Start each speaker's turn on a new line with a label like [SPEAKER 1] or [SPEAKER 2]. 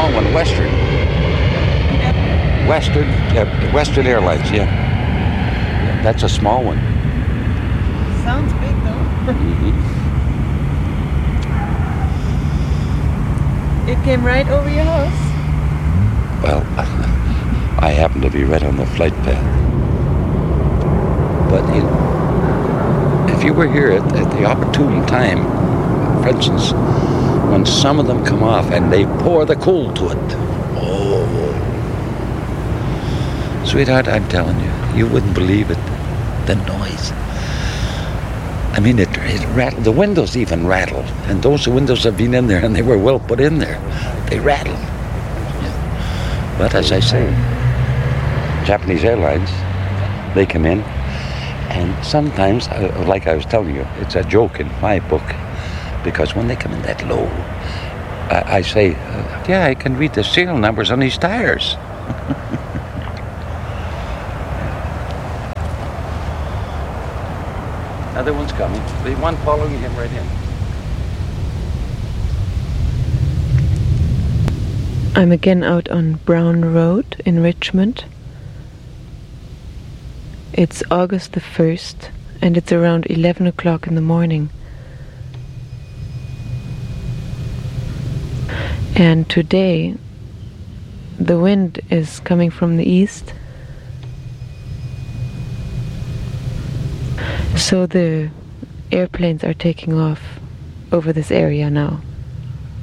[SPEAKER 1] small one, Western. Western Airlines, yeah. That's a small one.
[SPEAKER 2] Sounds big though. It came right over your house?
[SPEAKER 1] Well, I happen to be right on the flight path. But if you were here at the opportune time, for instance, when some of them come off and they pour the coal to it, oh, sweetheart, I'm telling you, you wouldn't believe it, the noise. I mean, it rattled. The windows even rattle. And those windows have been in there and they were well put in there. They rattle. But as I say, Japanese Airlines, they come in. And sometimes, like I was telling you, it's a joke in my book. Because when they come in that low, I say, yeah, I can read the serial numbers on these tires. Another one's coming. The one following him right in.
[SPEAKER 2] I'm again out on Brown Road in Richmond. It's August the 1st and it's around 11 o'clock in the morning. And today the wind is coming from the east. So the airplanes are taking off over this area now.